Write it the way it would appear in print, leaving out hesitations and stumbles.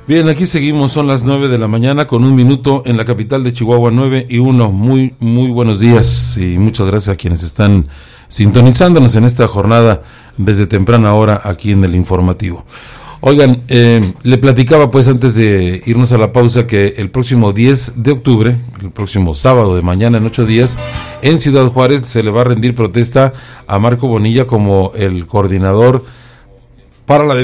Bien, aquí seguimos, son las 9 de la mañana con 1 minuto en la capital de Chihuahua, 9:01. Muy buenos días y muchas gracias a quienes están sintonizándonos en esta jornada desde temprana hora aquí en el informativo. Oigan, le platicaba pues antes de irnos a la pausa que el próximo 10 de octubre, el próximo sábado de mañana en 8 días, en Ciudad Juárez se le va a rendir protesta a Marco Bonilla como el coordinador para la